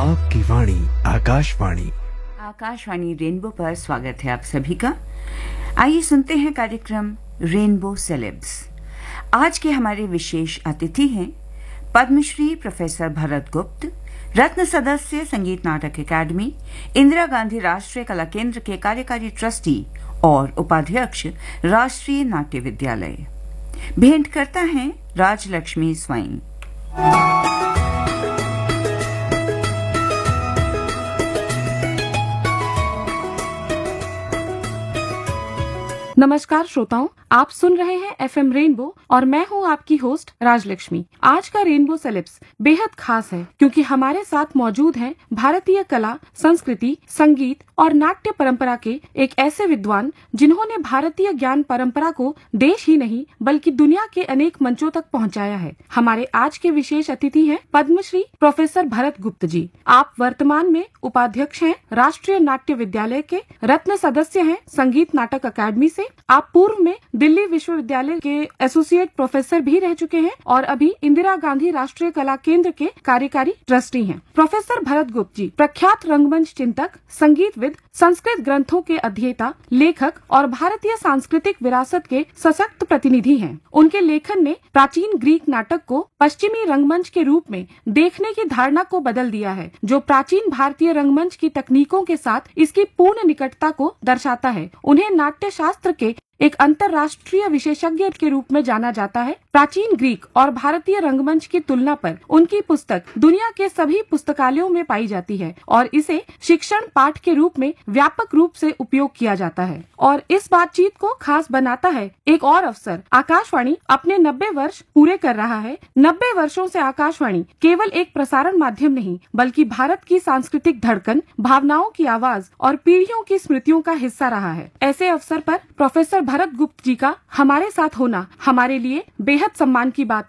आपकी वाणी आकाशवाणी। आकाशवाणी रेनबो पर स्वागत है आप सभी का। आइए सुनते हैं कार्यक्रम रेनबो सेलेब्स। आज के हमारे विशेष अतिथि हैं पद्मश्री प्रोफेसर भरत गुप्त, रत्न सदस्य संगीत नाटक अकादमी, इंदिरा गांधी राष्ट्रीय कला केंद्र के कार्यकारी ट्रस्टी और उपाध्यक्ष, राष्ट्रीय नाट्य विद्यालय। भेंट करता है राजलक्ष्मी स्वयं। नमस्कार श्रोताओं, आप सुन रहे हैं एफएम रेनबो और मैं हूं आपकी होस्ट राजलक्ष्मी। आज का रेनबो सेलेब्स बेहद खास है क्योंकि हमारे साथ मौजूद हैं भारतीय कला, संस्कृति, संगीत और नाट्य परंपरा के एक ऐसे विद्वान जिन्होंने भारतीय ज्ञान परंपरा को देश ही नहीं बल्कि दुनिया के अनेक मंचों तक पहुंचाया है। हमारे आज के विशेष अतिथि हैं पद्मश्री प्रोफेसर भरत गुप्त जी। आप वर्तमान में उपाध्यक्ष हैं राष्ट्रीय नाट्य विद्यालय के, रत्न सदस्य हैं संगीत नाटक अकादमी से। आप पूर्व में दिल्ली विश्वविद्यालय के एसोसिएट प्रोफेसर भी रह चुके हैं और अभी इंदिरा गांधी राष्ट्रीय कला केंद्र के कार्यकारी ट्रस्टी हैं। प्रोफेसर भरत गुप्त जी प्रख्यात रंगमंच चिंतक, संगीतविद, संस्कृत ग्रंथों के अध्येता, लेखक और भारतीय सांस्कृतिक विरासत के सशक्त प्रतिनिधि हैं। उनके लेखन ने प्राचीन ग्रीक नाटक को पश्चिमी रंगमंच के रूप में देखने की धारणा को बदल दिया है, जो प्राचीन भारतीय रंगमंच की तकनीकों के साथ इसकी पूर्ण निकटता को दर्शाता है। उन्हें नाट्य शास्त्र के एक अंतर्राष्ट्रीय विशेषज्ञ के रूप में जाना जाता है। प्राचीन ग्रीक और भारतीय रंगमंच की तुलना पर उनकी पुस्तक दुनिया के सभी पुस्तकालयों में पाई जाती है और इसे शिक्षण पाठ के रूप में व्यापक रूप से उपयोग किया जाता है। और इस बातचीत को खास बनाता है एक और अवसर। आकाशवाणी अपने 90 वर्ष पूरे कर रहा है। 90 वर्षों से आकाशवाणी केवल एक प्रसारण माध्यम नहीं बल्कि भारत की सांस्कृतिक धड़कन, भावनाओं की आवाज और पीढ़ियों की स्मृतियों का हिस्सा रहा है। ऐसे अवसर पर प्रोफेसर भरत गुप्त जी का हमारे साथ होना हमारे लिए बेहद सम्मान की बात